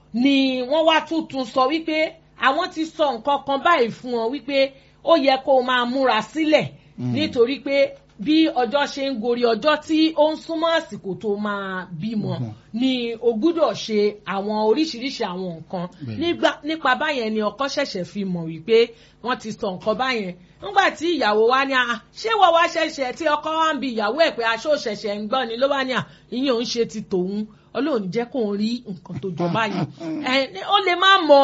ni wọ́n wá tuntun sọ wípé àwọn ti sọ nǹkan kan báyìí fún wọn wípé ó yẹ kó o máa múra sílẹ̀ nítorí pé bí ọjọ́ ṣe ń gorí ọjọ́ tí ó ń súnmọ́ àsìkò tó máa bímọ ni o gbúdọ̀ ṣe àwọn oríṣiríṣi àwọn nǹkan nípa báyẹn ni ọkọ ṣẹ̀ṣẹ̀ fi mọ̀ wípé wọ́n ti sọ nǹkan báyẹn nígbà tí ìyàwó wa ní ṣé wọ́n wá ṣẹ̀ṣẹ̀ tí ọkọ wa ń bi ìyàwó ẹ̀ pé aṣọ ṣẹ̀ṣẹ̀ ń gbọ́ ni ló bá ní ìyẹn ò ń ṣe ti tòun Ọlọ́run jẹ́ kó ń rí nǹkan tó jọ báyìí ó lè má mọ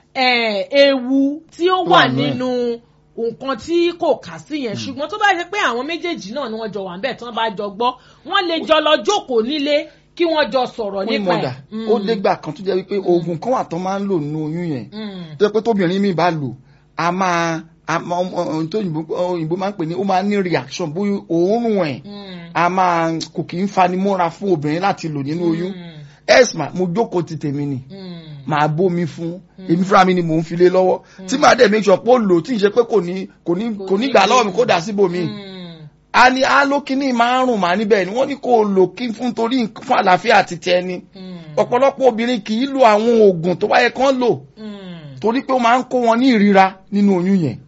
ewu tí ó wà nínú nǹkan tí kò kà sí yẹn ṣùgbọ́n tó bá yẹ pé àwọn méjèèjì náà ni wọ́n jọ wà ń bẹ̀ tí wọ́n bá jọ gbọ́ wọ́n lè jọ lọ jókòó nílé kí wọ́n jọ sọ̀rọ̀ nípa ẹ̀. ó dégbà kan tó jẹ́ wípé oògùn kan wà tó máa ń lò nínú oyún yẹn tó jẹ́ pé tóbìnrin mi bá lò a máa tó òyìnbó máa ń pè ní ó máa ń ní reaction bóyá òórùn ẹ̀ a máa kò kì í fanimọ́ra fún obìnrin láti lò nínú oyún esma mo jókòó ti tèmi ni màá bómi fún èmi fúnra mi ni mò ń filé lọ́wọ́ tí màá dẹ̀ make sure pé ó lò tí ì ṣe pé kò ní gbà lọ́wọ́ mi kó dà síbòmí a ní alókíní márùn máa níbẹ̀ ni wọ́n ní kó lò kí fún torí fún àlàáfíà àti tẹni ọ̀pọ̀lọpọ̀ obìnrin kì í lo àwọn oògùn tó bá yẹ kán lò torí pé ó máa ń kó wọn ní ìríra nínú oyún yẹn.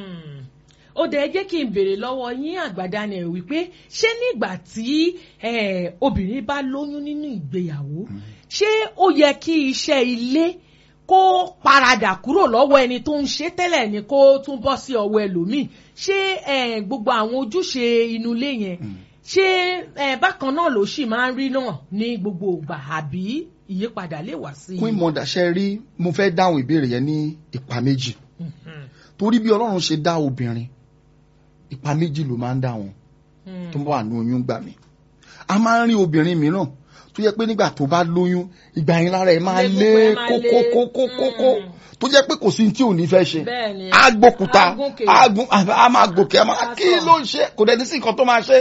ó dẹ̀ jẹ́ kí n béèrè lọ́wọ́ yín àgbàdànù ẹ̀ wípé ṣé nígbà tí obìnrin bá lóyún nínú ìgbéyàwó ṣé ó yẹ kí iṣẹ́ ilé kó paradà kúrò lọ́wọ́ ẹni tó ń ṣe tẹ́lẹ̀ ni kó tún bọ́ sí ọwọ́ ẹlòmíì ṣé gbogbo àwọn ojúṣe inú ilé yẹn ṣé bákan náà ló sì máa ń rí náà ní gbogbo ìgbà àbí ìyípadà lè wá sí i. Queen Mother ṣe rí mo fẹ́ dáhùn ìbéèrè yẹn ní ipa méjì torí bí Ọlọ́run ṣe dá obìnrin ipa méjì ló máa ń dá wọn tó wà ní oyún gbà mí a máa ń rí obìnrin mìíràn tó yẹ pé nígbà tó bá lóyún ìgbà yẹn lára ẹ̀ máa lé kókókókókó tó jẹ́ pé kò sí tí ò ní fẹ́ ṣe agbókuta a máa gòkè a máa kí ló ń ṣe kò dẹ̀ ní sí nǹkan tó máa ṣe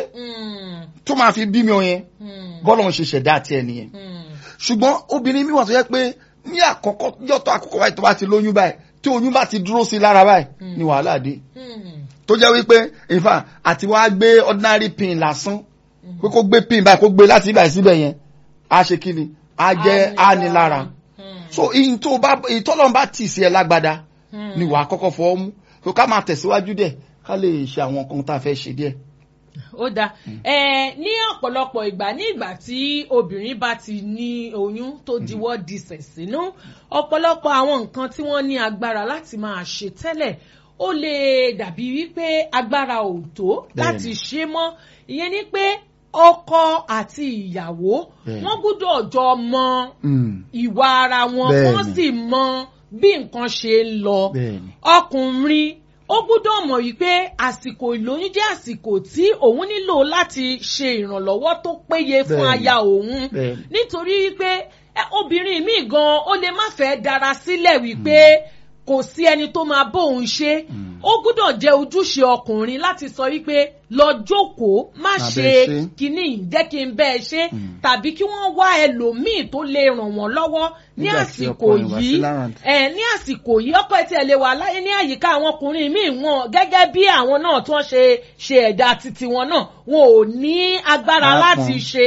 tó máa fi bí mi ọyẹn bọ́lọ̀ ń ṣe ṣẹ̀dá àti ẹnìyẹn ṣùgbọ́n obìnrin mi wà tó yẹ pé ní àkọ́kọ́ yọ̀tọ̀ àkọ́kọ́ báyìí tó bá ti lóyún báyìí tí oyún bá ti dúró sí lára báyìí ni wàhálà dé tó jẹ́ wípé in fact àti wá gbé ordinary pin lásán pé kó gbé pin báyìí kó gbé láti ibà síbẹ̀ yẹn a ṣe kí ni a jẹ́ anilára so ìtọ́lọ́n bá tì sí ẹ lágbádá ni wàá kọ́kọ́ fọ́ mú so ká máa tẹ̀síwájú díẹ̀ ká lè ṣe àwọn nǹkan tá a fẹ́ ṣe díẹ̀. ó dáa ní ọ̀pọ̀lọpọ̀ ìgbà ní ìgbà tí obìnrin bá ti ní oyún tó diwọ́ disẹ̀ sínú ọ̀pọ̀lọpọ̀ àwọn nǹkan tí wọ́n ní agbára láti máa ṣe tẹ́lẹ̀ ó lè dàbí wípé agbára ò tó láti ṣe mọ́ ìyẹn ni pé ọkọ àti ìyàwó wọ́n gbọ́dọ̀ jọ mọ ìwà ara wọn wọ́n sì mọ bí nǹkan ṣe ń lọ ọkùnrin ó gbọ́dọ̀ mọ̀ wípé àsìkò ìlóyún jẹ́ àsìkò tí òun nílò láti ṣe ìrànlọ́wọ́ tó péye fún aya òun nítorí wípé obìnrin míì gan ó lè má fẹ́ dára sílẹ̀ wípé kò sí ẹni tó máa bóun ṣe ó gbọ́dọ̀ jẹ́ ojúṣe ọkùnrin láti sọ wípé lọ jókòó má ṣe kíní jẹ́ kí n bẹ́ẹ̀ ṣe tàbí kí wọ́n wá ẹlòmíì tó lè ràn wọ́n lọ́wọ́ ní àsìkò yìí ní àsìkò yìí ọkọ ẹ̀ tí ẹ lè wà láyé ní àyíká àwọn ọkùnrin míì wọn gẹ́gẹ́ bí àwọn náà tó ń ṣe ẹ̀dá títí wọn náà wọn ò ní agbára láti ṣe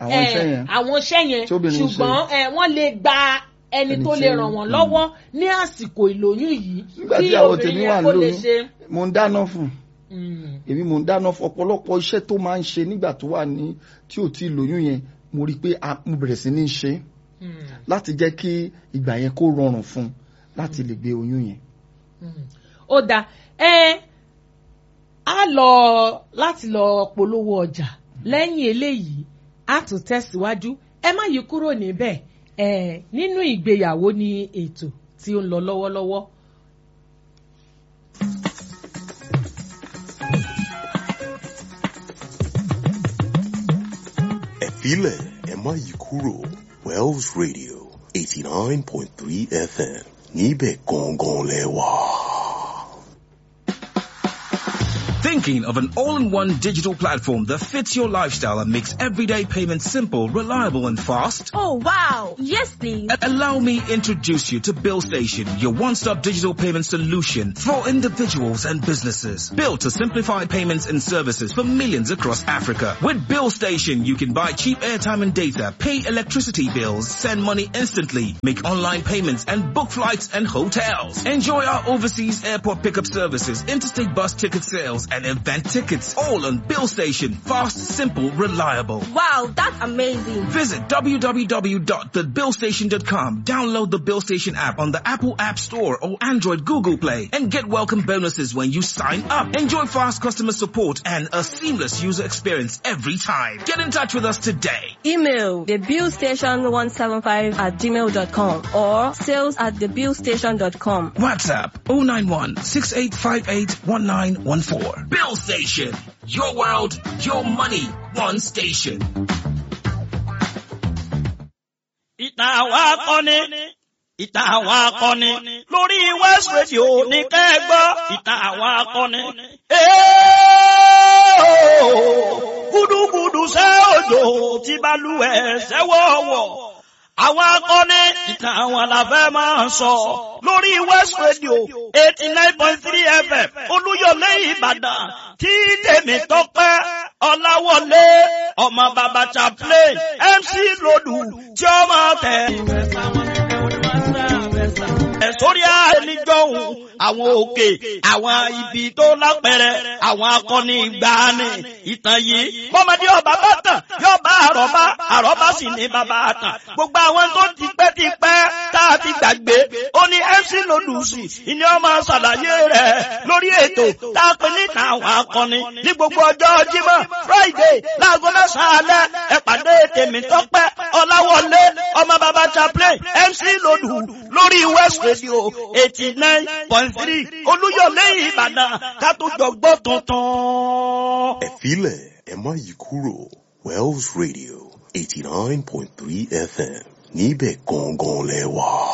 àwọn iṣẹ́ yẹn ṣùgbọ́n wọ́n lè gba ẹni tó lè ràn wọ́n lọ́wọ́ ní àsìkò ìlóyún yìí tí obìnrin yẹn kó lè ṣe. mo ń dáná fún èmi mo ń dáná fún ọ̀pọ̀lọpọ̀ iṣẹ́ tó máa ń ṣe nígbà tó wà ní tí ò tí lóyún yẹn mo rí i pé mo bẹ̀rẹ̀ sí ní ṣe láti jẹ́ kí ìgbà yẹn kó rọrùn fún láti lè gbé oyún yẹn. ó dáa a lọ láti lọ polówó ọjà lẹ́yìn eléyìí a tún tẹ̀síwájú ẹ má yí kúrò níbẹ̀ nínú ìgbéyàwó ni ètò tí ó ń lọ lọ́wọ́lọ́wọ́. ẹ filẹ̀ ẹ má yí kúrò Wells Radio 89.3 FM níbẹ̀ gangan lẹ wà. Thinking of an all-in-one digital platform that fits your lifestyle and makes everyday payments simple, reliable and fast? Oh wow! Yes please. Allow me introduce you to BillStation, your one-stop digital payment solution for individuals and businesses. Built to simplify payments and services for millions across Africa. With BillStation, you can buy cheap airtime and data, pay electricity bills, send money instantly, make online payments and book flights and hotels. Enjoy our overseas airport pickup services, interstate bus ticket sales and event tickets. All on BillStation. Fast, simple, reliable. Wow, that's amazing. Visit www.thebillstation.com. Download the BillStation app on the Apple App Store or Android Google Play and get welcome bonuses when you sign up. Enjoy fast customer support and a seamless user experience every time. Get in touch with us today. Email thebillstation175@gmail.com or sales@thebillstation.com. WhatsApp 091-6858-1914. BillStation. Your world, your money, one station. Ìtàn àwọn akọni lórí West Radio ní kẹ́gbọ́ ìtàn àwọn akọni. Gúdúgúdú ṣẹ́ òjò tí balùwẹ̀ ṣẹ́wọ̀wọ̀. Àwọn akọni ìtàn àwọn làfẹ́ máa sọ lórí West Radio 89.3 FM Olúyọ̀lé Ìbàdàn tí tèmi tọ́pẹ́ Ọláwọlé ọmọ bàbá Chaplain MC Lòdù tí ó máa tẹ̀. Sórí àìníjọ́hùn àwọn òkè àwọn ibi tó lápẹẹrẹ àwọn akọni ìgbàanì ìtàn yìí bọ́mọdé ọba bá tàn yóò bá àrọ́bá sì ní bàbá àtàn gbogbo àwọn tó ti pẹ́ tá a ti gbàgbé ó ní MC Lòdùsì ìní ọmọ ṣàlàyé rẹ̀ lórí ètò tá a pè ní ìtàn àwọn akọni ní gbogbo ọjọ́ Jímọ̀ Friday láago mẹ́sàn-án alẹ́ ẹ pàdé Tèmítọ́pẹ́ Ọláwọlé ọmọ bàbá Chaplain MC Lòdù lórí West Radio 89.3 Olúyọ̀lé Ìbàdàn ká tó jọ gbọ́ tuntun. Ẹ filẹ̀ ẹ má yí kúrò Wells Radio 89.3 FM níbẹ̀ gangan lẹ wà.